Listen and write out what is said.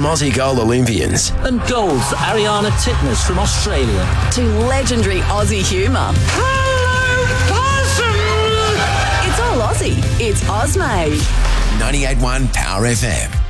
from Aussie gold Olympians. And gold for Ariana Titmus from Australia. To legendary Aussie humour. Hello, possum! It's all Aussie. It's Ozmade. 98.1 Power FM.